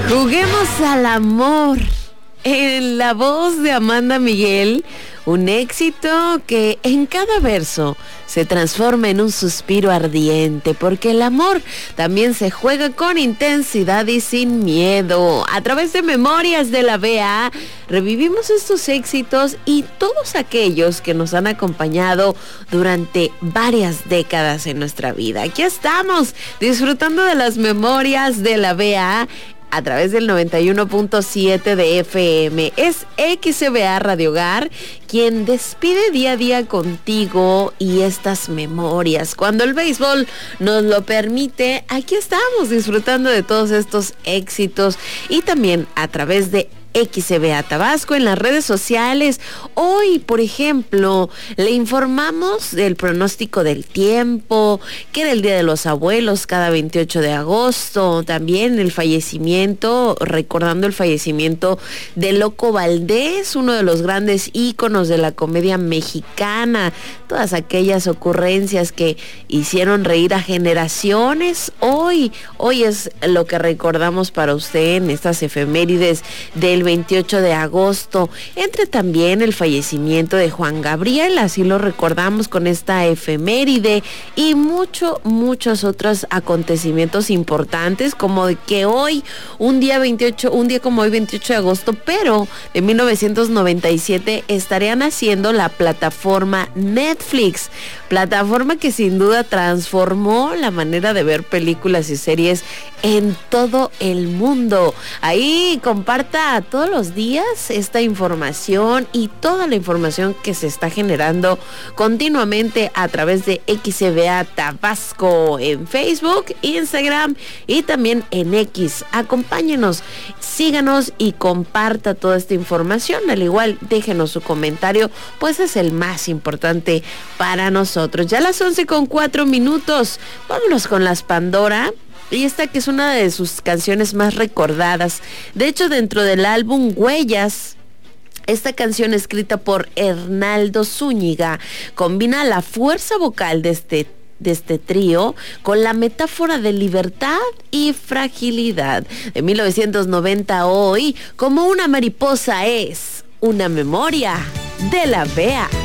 Juguemos al amor. En la voz de Amanda Miguel, un éxito que en cada verso se transforma en un suspiro ardiente, porque el amor también se juega con intensidad y sin miedo. A través de Memorias de la BA, revivimos estos éxitos y todos aquellos que nos han acompañado durante varias décadas en nuestra vida. Aquí estamos, disfrutando de las Memorias de la BA, a través del 91.7 de FM. Es XBA Radio Hogar quien despide día a día contigo y estas memorias. Cuando el béisbol nos lo permite, aquí estamos disfrutando de todos estos éxitos y también a través de XBA Tabasco en las redes sociales. Hoy, por ejemplo, le informamos del pronóstico del tiempo, que era el Día de los Abuelos cada 28 de agosto, también el fallecimiento, recordando el fallecimiento de Loco Valdés, uno de los grandes íconos de la comedia mexicana, todas aquellas ocurrencias que hicieron reír a generaciones. Hoy es lo que recordamos para usted en estas efemérides del 28 de agosto, entre también el fallecimiento de Juan Gabriel, así lo recordamos con esta efeméride, y muchos otros acontecimientos importantes, como de que hoy, un día como hoy, 28 de agosto, pero de 1997, estaría naciendo la plataforma Netflix, plataforma que sin duda transformó la manera de ver películas y series en todo el mundo. Ahí comparta todos los días esta información y toda la información que se está generando continuamente a través de XBA Tabasco en Facebook, Instagram y también en X. Acompáñenos, síganos y comparta toda esta información. Al igual, déjenos su comentario, pues es el más importante para nosotros. Ya las 11:04. Vámonos con las Pandora. Y esta que es una de sus canciones más recordadas. De hecho, dentro del álbum Huellas, esta canción escrita por Hernaldo Zúñiga combina la fuerza vocal de este trío con la metáfora de libertad y fragilidad. De 1990 hoy, como una mariposa es una memoria de la BA.